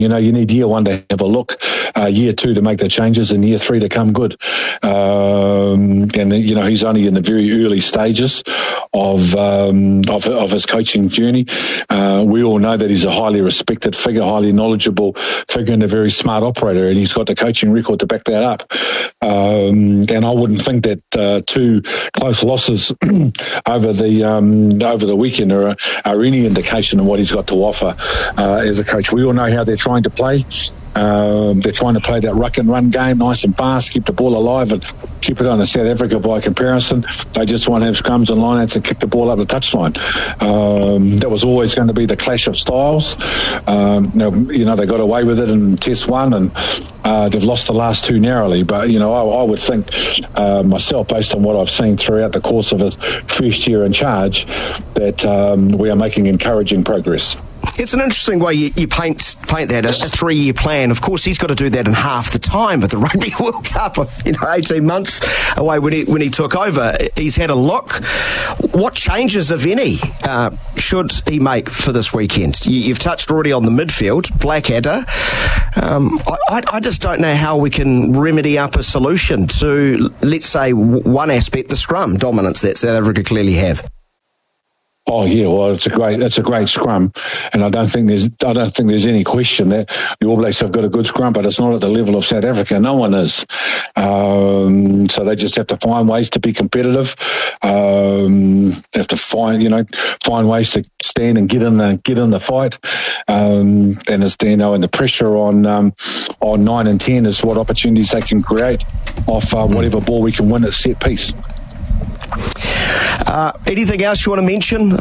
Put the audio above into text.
You know, you need year one to have a look, year two to make the changes, and year three to come good. And you know, he's only in the very early stages of his coaching journey. We all know that he's a highly respected figure, highly knowledgeable figure, and a very smart operator, and he's got the coaching record to back that up. And I wouldn't think that two close losses over the weekend are any indication of what he's got to offer as a coach. We all know how they're trying to play. They're trying to play that ruck and run game, nice and fast, keep the ball alive and keep it on the South Africa by comparison. They just want to have scrums and lineouts and kick the ball up the touchline. That was always going to be the clash of styles. Now, you know, they got away with it in Test 1 and they've lost the last two narrowly. But, you know, I would think myself, based on what I've seen throughout the course of his first year in charge, that we are making encouraging progress. It's an interesting way you paint that, a 3-year plan. Of course, he's got to do that in half the time of the Rugby World Cup, 18 months away when he took over. He's had a look. What changes, if any, should he make for this weekend? You've touched already on the midfield, Blackadder. I just don't know how we can remedy up a solution to, let's say, one aspect, the scrum dominance that South Africa clearly have. Oh yeah, well it's a great scrum, and I don't think there's any question that the All Blacks have got a good scrum, but it's not at the level of South Africa. No one is. So they just have to find ways to be competitive. They have to find ways to stand and get in the fight. And it's, you know, and the pressure on 9 and 10 is what opportunities they can create off whatever ball we can win at set piece. Anything else you want to mention